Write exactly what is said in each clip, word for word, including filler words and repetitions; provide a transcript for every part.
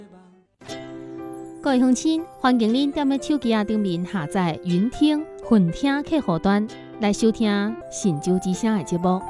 各位乡亲，欢迎您踮咧手机啊顶面下载云听、混听客户端来收听《神州之声》的节目。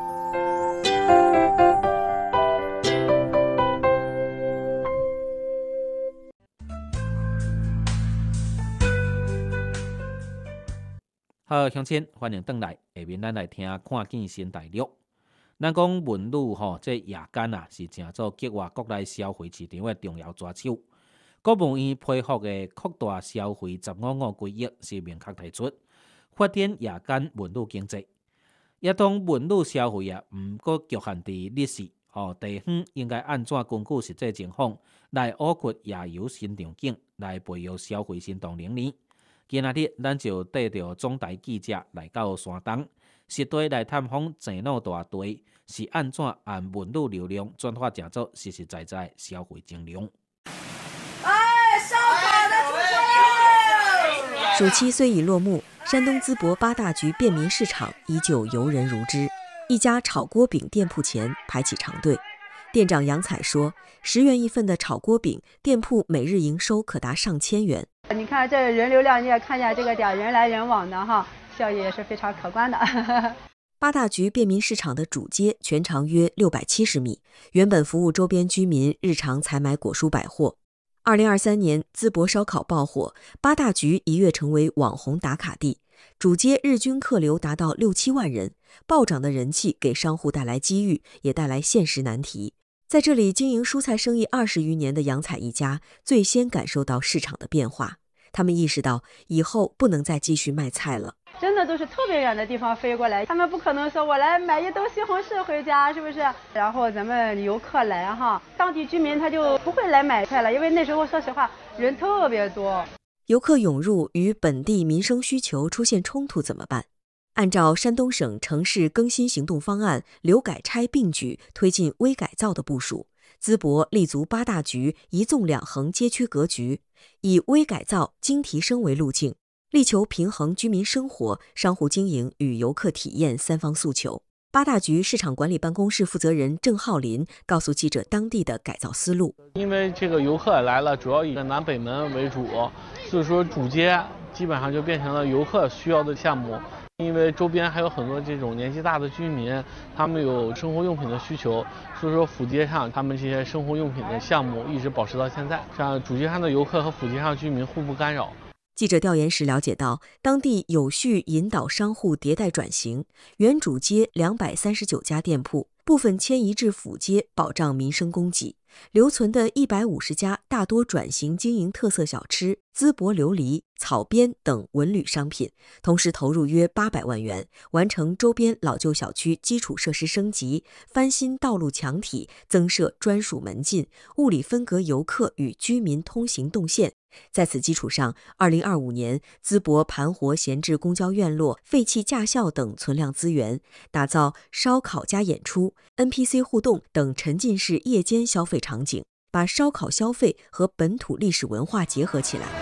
好，乡亲，欢迎回来。下面咱来听看见新大陆。咱讲文旅吼，这夜间啊是正做激活国内消费市场的重要抓手。国务院配合的扩大消费十五五规划是明确提出，发展夜间文旅经济。也当文旅消费啊，毋过局限伫日市，吼地方应该按怎根据实际情况来挖掘夜游新场景，来培育消费新动能呢？今仔日，咱就带着总台记者来到山东，实地来探访前路大队是按怎按文旅流量转化成做实实在在消费金流。 哎，烧烤的出现了！ 暑期虽已落幕，山东淄博八大局便民市场依旧游人如织。一家炒锅饼店铺前排起长队，店长杨彩说：“十元一份的炒锅饼，店铺每日营收可达上千元。” 你看这人流量，你也看见这个点人来人往的哈，效益也是非常可观的。 八大局便民市场的主街全长约六百七十米，原本服务周边居民日常采买果蔬百货。二零二三年，淄博烧烤爆火，八大局一跃成为网红打卡地，主街日均客流达到六七万人，暴涨的人气给商户带来机遇，也带来现实难题。在这里经营蔬菜生意二十余年的杨彩一家，最先感受到市场的变化。他们意识到以后不能再继续卖菜了， 真的都是特别远的地方飞过来，他们不可能说我来买一兜西红柿回家，是不是？然后咱们游客来哈，当地居民他就不会来买菜了，因为那时候说实话人特别多。 游客涌入与本地民生需求出现冲突怎么办？按照山东省城市更新行动方案，留改拆并举推进微改造的部署，淄博立足八大局一纵两横街区格局，以微改造、精提升为路径，力求平衡居民生活、商户经营与游客体验三方诉求。八大局市场管理办公室负责人郑浩林告诉记者当地的改造思路。 因为这个游客来了，主要以南北门为主，所以说主街基本上就变成了游客需要的项目。因为周边还有很多这种年纪大的居民，他们有生活用品的需求，所以说辅街上他们这些生活用品的项目一直保持到现在，让主街上的游客和辅街上居民互不干扰。 记者调研时了解到，当地有序引导商户迭代转型，原主街两百三十九家店铺部分迁移至辅街，保障民生供给。留存的一百五十家大多转型经营特色小吃、淄博琉璃、草编等文旅商品，同时投入约八百万元，完成周边老旧小区基础设施升级、翻新道路墙体、增设专属门禁、物理分隔游客与居民通行动线。在此基础上，二零二五年，淄博盘活闲置公交院落、废弃驾校等存量资源，打造烧烤加演出、N P C 互动等沉浸式夜间消费场景，把烧烤消费和本土历史文化结合起来。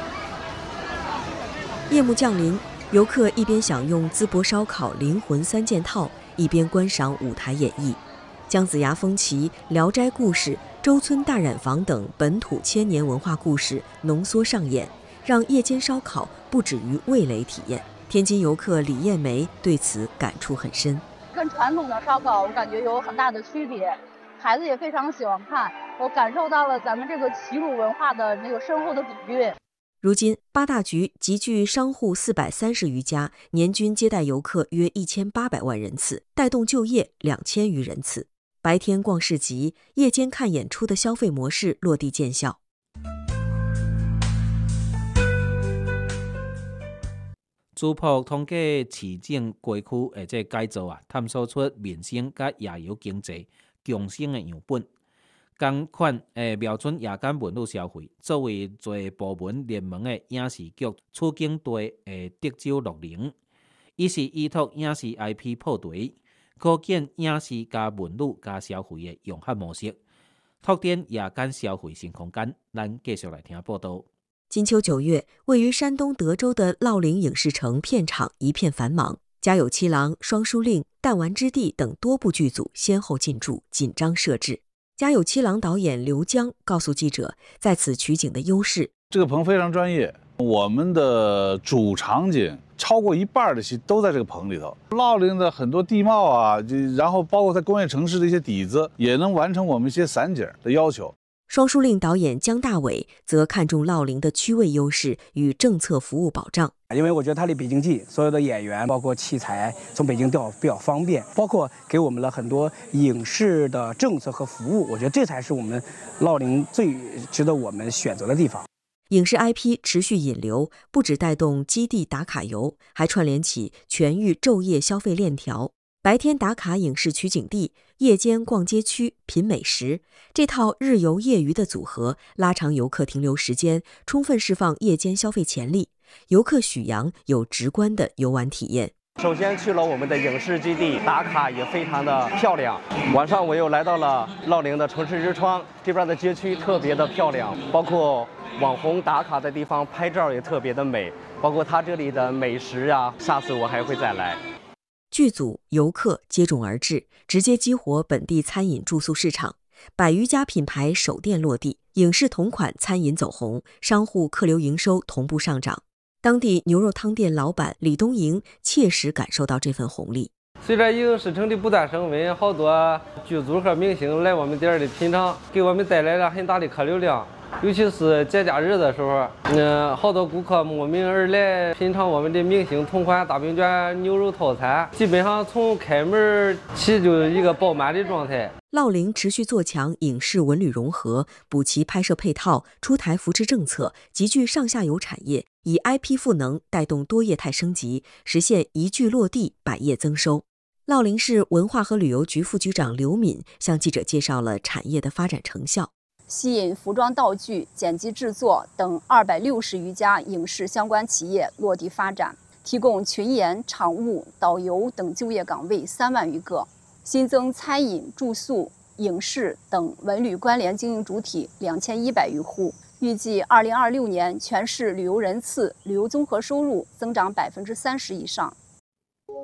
夜幕降临，游客一边享用淄博烧烤灵魂三件套，一边观赏舞台演绎。姜子牙风旗、聊斋故事、周村大染坊等本土千年文化故事浓缩上演，让夜间烧烤不止于味蕾体验。天津游客李艳梅对此感触很深。 跟传统的烧烤我感觉有很大的区别，孩子也非常喜欢看，我感受到了咱们这个齐鲁文化的那个深厚的底蕴。 如今，八大局集聚商户四百三十余家，年均接待游客约一千八百万人次，带动就业两千余人次。白天逛市集，夜间看演出的消费模式落地见效。 淄博通过市政街区的这改造啊，探索出民生甲夜游经济共生的样本。同款诶，瞄准夜间文旅消费，作为多部门联盟的影视局处境队的德州乐龄，伊是依托影视 I P 破题。构建影视加文旅加消费的融合模式，拓展夜间消费新空间。咱继续来听报道。 金秋九月，位于山东德州的烙陵影视城片场一片繁忙，家有七郎、双书令、弹丸之地等多部剧组先后进驻，紧张设置。 家有七郎导演刘江告诉记者，在此取景的优势。 这个棚非常专业，我们的主场景超过一半的戏都在这个棚里头。乐陵的很多地貌啊，就然后包括在工业城市的一些底子，也能完成我们一些散景的要求。 双书令导演姜大伟则看重乐陵的区位优势与政策服务保障。 因为我觉得它离北京近，所有的演员包括器材从北京调比较方便，包括给我们了很多影视的政策和服务，我觉得这才是我们乐陵最值得我们选择的地方。 影视 I P 持续引流，不只带动基地打卡游，还串联起全域昼夜消费链条。白天打卡影视取景地，夜间逛街区品美食，这套日游夜娱的组合，拉长游客停留时间，充分释放夜间消费潜力。游客许阳有直观的游玩体验。 首先去了我们的影视基地，打卡也非常的漂亮。晚上我又来到了乐陵的城市之窗，这边的街区特别的漂亮，包括网红打卡的地方拍照也特别的美，包括它这里的美食啊，下次我还会再来。 剧组、游客接踵而至，直接激活本地餐饮住宿市场。百余家品牌首店落地，影视同款餐饮走红，商户客流营收同步上涨。当地牛肉汤店老板李东营切实感受到这份红利。 随着影视城的不断升温，好多剧组和明星来我们店里品尝，给我们带来了很大的客流量。尤其是节假日的时候，嗯，好多顾客慕名而来品尝我们的明星同款大饼卷牛肉套餐，基本上从开门起就是一个爆满的状态。 乐陵持续做强影视文旅融合，补齐拍摄配套，出台扶持政策，集聚上下游产业，以 I P 赋能带动多业态升级，实现一剧落地，百业增收。乐陵市文化和旅游局副局长刘敏向记者介绍了产业的发展成效。 吸引服装道具、剪辑制作等二百六十余家影视相关企业落地发展，提供群演、场务、导游等就业岗位三万余个，新增餐饮、住宿、影视等文旅关联经营主体两千一百余户。预计二零二六年全市旅游人次、旅游综合收入增长百分之三十以上。